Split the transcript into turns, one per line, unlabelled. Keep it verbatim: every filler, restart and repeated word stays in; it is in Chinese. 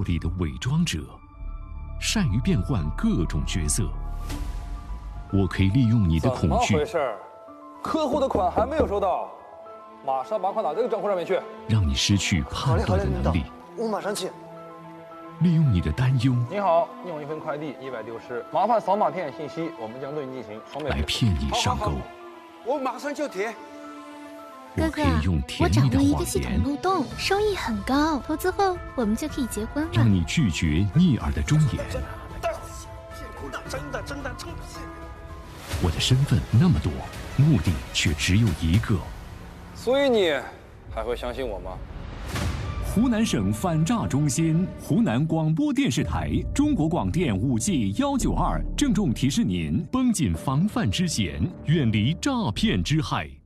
作里的伪装者，善于变换各种角色。我可以利用你的恐惧。
怎么回事？客户的款还没有收到，马上把款打这个账户上面去，
让你失去判断的能力。
我马上去。
利用你的担忧。
你好，你有一份快递意外丢失，麻烦扫码填写信息，我们将对你进行双倍
来骗你上钩。
我马上就填。
我可以用甜蜜的
我掌握一个
谎
系统
言，
漏洞，收益很高，投资后我们就可以结婚了。
让你拒绝逆耳的忠言。
真的真的真的。
我的身份那么多，目的却只有一个。
所以你还会相信我吗？
湖南省反诈中心、湖南广播电视台、中国广电五 G 幺九二郑重提示您：
绷紧防范之弦，远离诈骗之害。